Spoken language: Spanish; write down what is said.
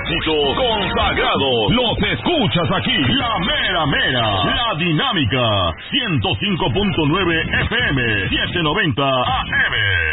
éxitos consagrados los escuchas aquí. La mera mera, la dinámica, 105.9 FM, 790 AM.